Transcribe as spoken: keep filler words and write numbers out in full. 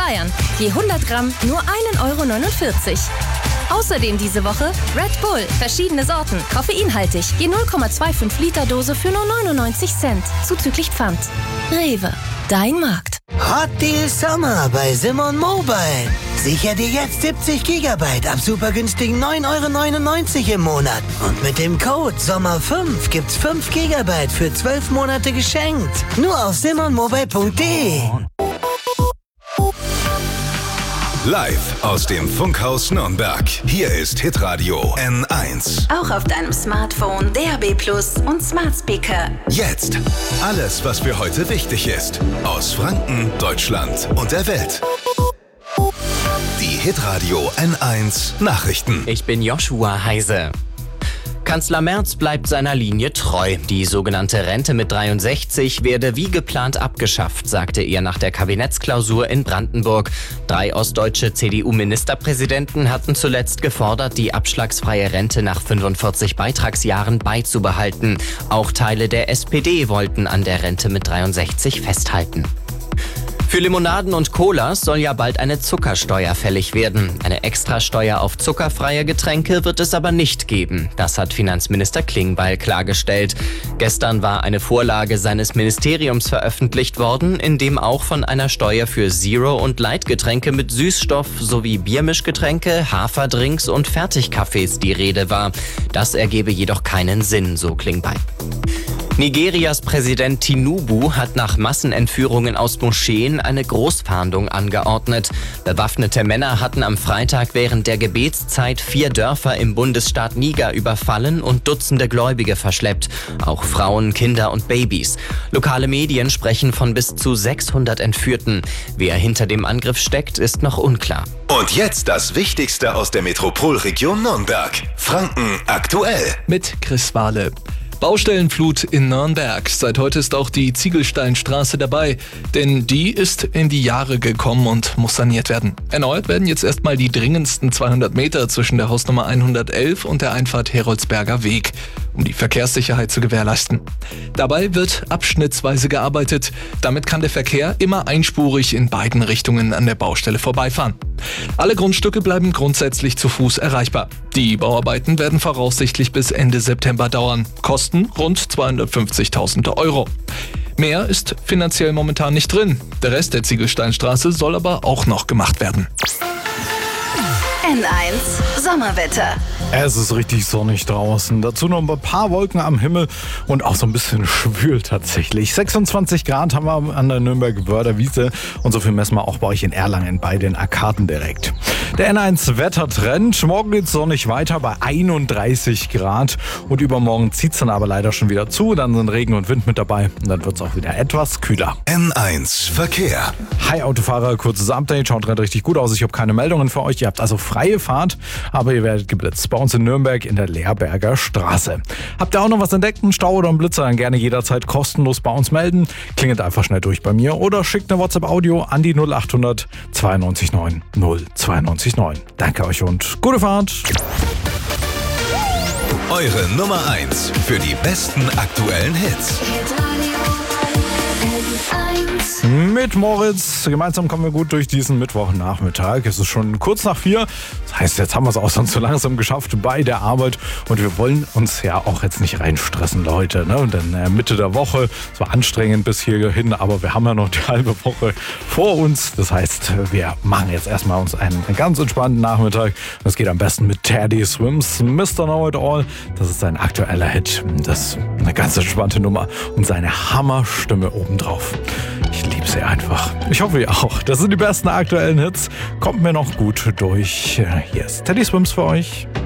Bayern. Je hundert Gramm nur ein Euro neunundvierzig. Außerdem diese Woche Red Bull, verschiedene Sorten, koffeinhaltig, je null Komma fünfundzwanzig Liter Dose für nur neunundneunzig Cent, zuzüglich Pfand. Rewe, dein Markt. Hot Deal Sommer bei Simon Mobile. Sicher dir jetzt siebzig Gigabyte ab super günstigen neun Euro neunundneunzig im Monat. Und mit dem Code Sommer fünf gibt's fünf Gigabyte für zwölf Monate geschenkt. Nur auf simon mobile punkt de. Live aus dem Funkhaus Nürnberg. Hier ist Hitradio N eins. Auch auf deinem Smartphone, D A B Plus und Smart Speaker. Jetzt alles, was für heute wichtig ist. Aus Franken, Deutschland und der Welt. Die Hitradio N eins Nachrichten. Ich bin Joshua Heise. Kanzler Merz bleibt seiner Linie treu. Die sogenannte Rente mit dreiundsechzig werde wie geplant abgeschafft, sagte er nach der Kabinettsklausur in Brandenburg. Drei ostdeutsche C D U-Ministerpräsidenten hatten zuletzt gefordert, die abschlagsfreie Rente nach fünfundvierzig Beitragsjahren beizubehalten. Auch Teile der S P D wollten an der Rente mit dreiundsechzig festhalten. Für Limonaden und Colas soll ja bald eine Zuckersteuer fällig werden. Eine Extrasteuer auf zuckerfreie Getränke wird es aber nicht geben. Das hat Finanzminister Klingbeil klargestellt. Gestern war eine Vorlage seines Ministeriums veröffentlicht worden, in dem auch von einer Steuer für Zero- und Light-Getränke mit Süßstoff sowie Biermischgetränke, Haferdrinks und Fertigkaffees die Rede war. Das ergebe jedoch keinen Sinn, so Klingbeil. Nigerias Präsident Tinubu hat nach Massenentführungen aus Moscheen eine Großfahndung angeordnet. Bewaffnete Männer hatten am Freitag während der Gebetszeit vier Dörfer im Bundesstaat Niger überfallen und Dutzende Gläubige verschleppt. Auch Frauen, Kinder und Babys. Lokale Medien sprechen von bis zu sechshundert Entführten. Wer hinter dem Angriff steckt, ist noch unklar. Und jetzt das Wichtigste aus der Metropolregion Nürnberg. Franken aktuell. Mit Chris Wahle. Baustellenflut in Nürnberg. Seit heute ist auch die Ziegelsteinstraße dabei, denn die ist in die Jahre gekommen und muss saniert werden. Erneuert werden jetzt erstmal die dringendsten zweihundert Meter zwischen der Hausnummer hundertelf und der Einfahrt Heroldsberger Weg, um die Verkehrssicherheit zu gewährleisten. Dabei wird abschnittsweise gearbeitet. Damit kann der Verkehr immer einspurig in beiden Richtungen an der Baustelle vorbeifahren. Alle Grundstücke bleiben grundsätzlich zu Fuß erreichbar. Die Bauarbeiten werden voraussichtlich bis Ende September dauern. Kosten rund zweihundertfünfzigtausend Euro. Mehr ist finanziell momentan nicht drin. Der Rest der Ziegelsteinstraße soll aber auch noch gemacht werden. N eins Sommerwetter. Es ist richtig sonnig draußen. Dazu noch ein paar Wolken am Himmel und auch so ein bisschen schwül tatsächlich. sechsundzwanzig Grad haben wir an der Nürnberg-Wörder Wiese und so viel messen wir auch bei euch in Erlangen bei den Arkaden direkt. Der N eins Wettertrend. Morgen geht es sonnig weiter bei einunddreißig Grad und übermorgen zieht es dann aber leider schon wieder zu. Dann sind Regen und Wind mit dabei und dann wird es auch wieder etwas kühler. N eins Verkehr. Hi Autofahrer, kurzes Update. Schaut gerade richtig gut aus. Ich habe keine Meldungen für euch. Ihr habt also freie Fahrt, aber ihr werdet geblitzt. Bei uns in Nürnberg in der Lehrberger Straße. Habt ihr auch noch was entdeckt, einen Stau oder einen Blitzer, dann gerne jederzeit kostenlos bei uns melden. Klingelt einfach schnell durch bei mir oder schickt eine WhatsApp-Audio an die null achthundert zweiundneunzig neun null zweiundneunzig neun. Danke euch und gute Fahrt. Eure Nummer eins für die besten aktuellen Hits. Mit Moritz. Gemeinsam kommen wir gut durch diesen Mittwochnachmittag. Es ist schon kurz nach vier. Das heißt, jetzt haben wir es auch schon so langsam geschafft bei der Arbeit. Und wir wollen uns ja auch jetzt nicht reinstressen, Leute. Ne? Und dann äh, Mitte der Woche. Es war anstrengend bis hierhin, aber wir haben ja noch die halbe Woche vor uns. Das heißt, wir machen jetzt erstmal uns einen, einen ganz entspannten Nachmittag. Das geht am besten mit Teddy Swims, Mister Know It All. Das ist sein aktueller Hit. Das ist eine ganz entspannte Nummer und seine Hammerstimme obendrauf. Ich liebe sie einfach. Ich hoffe, ihr auch. Das sind die besten aktuellen Hits. Kommt mir noch gut durch. Hier ist Teddy Swims für euch.